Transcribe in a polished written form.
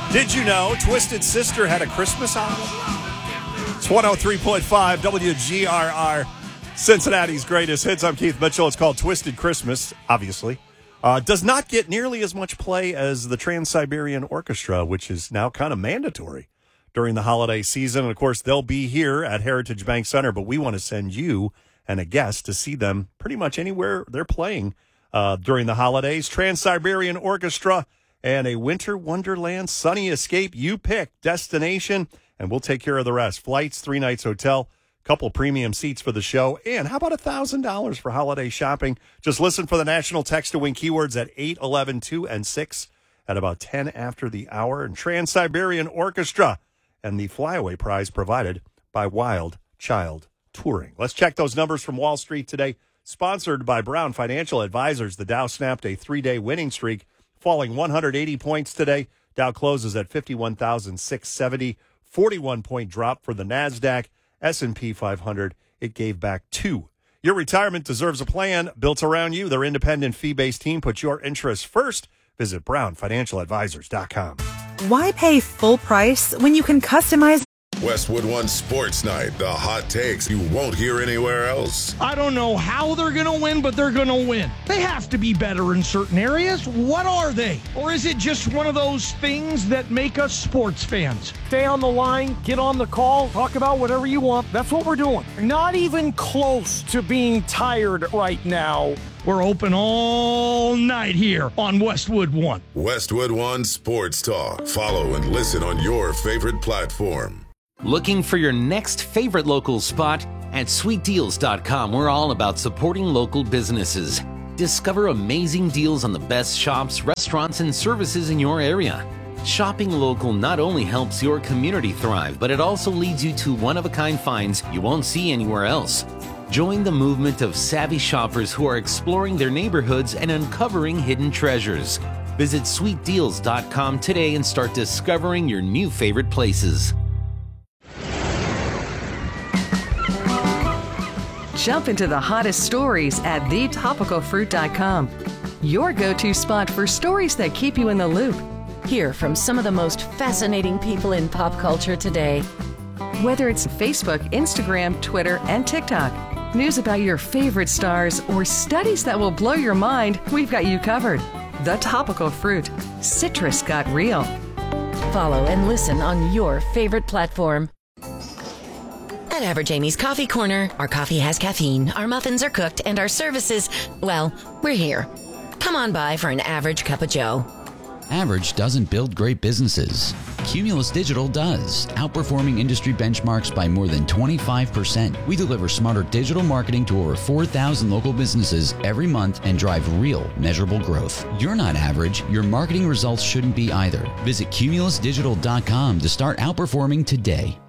Did you know Twisted Sister had a Christmas album? It's 103.5 WGRR, Cincinnati's greatest hits. I'm Keith Mitchell. It's called Twisted Christmas, obviously. Does not get nearly as much play as the Trans-Siberian Orchestra, which is now kind of mandatory during the holiday season. And, of course, they'll be here at Heritage Bank Center, but we want to send you and a guest to see them pretty much anywhere they're playing during the holidays. Trans-Siberian Orchestra and a winter wonderland, sunny escape. You pick destination, and we'll take care of the rest. Flights, 3 nights hotel, couple premium seats for the show, and how about $1,000 for holiday shopping? Just listen for the national text to win keywords at 8, 11, 2, and 6 at about 10 after the hour. And Trans-Siberian Orchestra and the flyaway prize provided by Wild Child Touring. Let's check those numbers from Wall Street today. Sponsored by Brown Financial Advisors, the Dow snapped a 3-day winning streak, falling 180 points today. Dow closes at 51,670. 41-point drop for the NASDAQ. S&P 500, it gave back 2. Your retirement deserves a plan built around you. Their independent fee-based team puts your interests first. Visit brownfinancialadvisors.com. Why pay full price when you can customize? Westwood One Sports Night. The hot takes you won't hear anywhere else. I don't know how they're going to win, but they're going to win. They have to be better in certain areas. What are they? Or is it just one of those things that make us sports fans? Stay on the line, get on the call, talk about whatever you want. That's what we're doing. Not even close to being tired right now. We're open all night here on Westwood One. Westwood One Sports Talk. Follow and listen on your favorite platform. Looking for your next favorite local spot? At sweetdeals.com, we're all about supporting local businesses. Discover amazing deals on the best shops, restaurants, and services in your area. Shopping local not only helps your community thrive, but it also leads you to one-of-a-kind finds you won't see anywhere else. Join the movement of savvy shoppers who are exploring their neighborhoods and uncovering hidden treasures. Visit sweetdeals.com today and start discovering your new favorite places. Jump into the hottest stories at thetopicalfruit.com. Your go-to spot for stories that keep you in the loop. Hear from some of the most fascinating people in pop culture today. Whether it's Facebook, Instagram, Twitter, and TikTok, news about your favorite stars, or studies that will blow your mind, we've got you covered. The Topical Fruit. Citrus got real. Follow and listen on your favorite platform. At Average Amy's Coffee Corner, our coffee has caffeine, our muffins are cooked, and our services, well, we're here. Come on by for an average cup of joe. Average doesn't build great businesses. Cumulus Digital does, outperforming industry benchmarks by more than 25%. We deliver smarter digital marketing to over 4,000 local businesses every month and drive real, measurable growth. You're not average. Your marketing results shouldn't be either. Visit cumulusdigital.com to start outperforming today.